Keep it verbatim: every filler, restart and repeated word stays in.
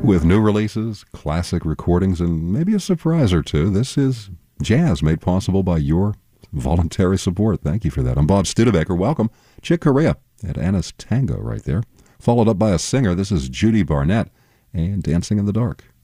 with new releases, classic recordings, and maybe a surprise or two. This is jazz made possible by your voluntary support. Thank you for that. I'm Bob Studebaker. Welcome. Chick Corea at Anna's Tango right there. Followed up by a singer. This is Judy Barnett and Dancing in the Dark.